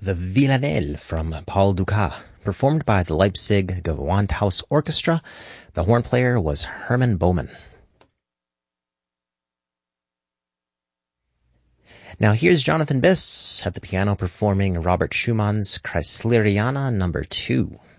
The Villanelle from Paul Dukas, performed by the Leipzig Gewandhaus Orchestra. The horn player was Hermann Baumann. Now here's Jonathan Biss at the piano performing Robert Schumann's Kreisleriana No. 2.